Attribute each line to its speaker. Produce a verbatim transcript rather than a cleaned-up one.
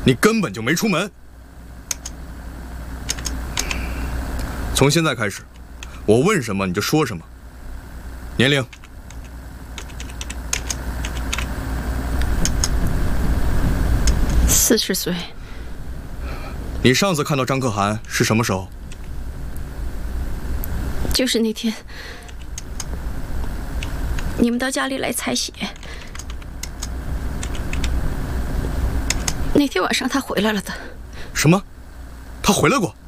Speaker 1: 你根本就没出门。从现在开始，我问什么你就说什么。年龄？
Speaker 2: 四十岁。
Speaker 1: 你上次看到张可汗是什么时候？
Speaker 2: 就是那天，你们到家里来采血。那天晚上他回来了的。
Speaker 1: 什么？他回来过？